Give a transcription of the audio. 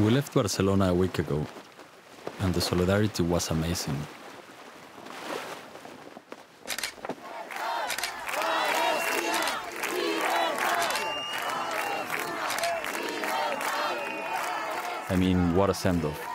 We left Barcelona a week ago, and the solidarity was amazing. I mean, what a send-off.